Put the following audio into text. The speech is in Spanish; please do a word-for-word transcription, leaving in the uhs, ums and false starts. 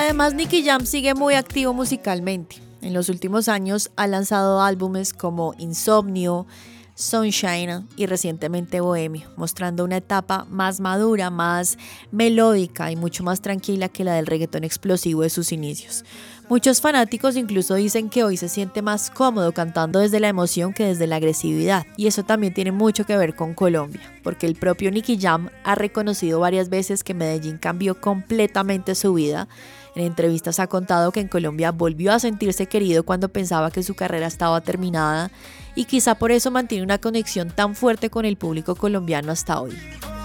Además, Nicky Jam sigue muy activo musicalmente. En los últimos años ha lanzado álbumes como Insomnio, Sunshine y recientemente Bohemio, mostrando una etapa más madura, más melódica y mucho más tranquila que la del reggaetón explosivo de sus inicios. Muchos fanáticos incluso dicen que hoy se siente más cómodo cantando desde la emoción que desde la agresividad, y eso también tiene mucho que ver con Colombia, porque el propio Nicky Jam ha reconocido varias veces que Medellín cambió completamente su vida. En entrevistas ha contado que en Colombia volvió a sentirse querido cuando pensaba que su carrera estaba terminada, y quizá por eso mantiene una conexión tan fuerte con el público colombiano hasta hoy.